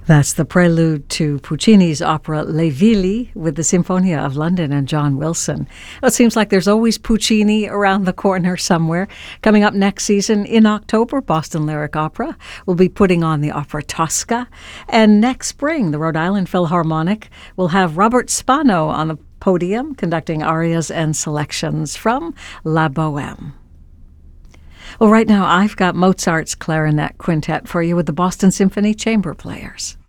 That's the prelude to Puccini's opera Le Villi with the Sinfonia of London and John Wilson. Well, it seems like there's always Puccini around the corner somewhere. Coming up next season in October, Boston Lyric Opera will be putting on the opera Tosca. And next spring, the Rhode Island Philharmonic will have Robert Spano on the podium conducting arias and selections from La Bohème. Well, right now I've got Mozart's Clarinet Quintet for you with the Boston Symphony Chamber Players.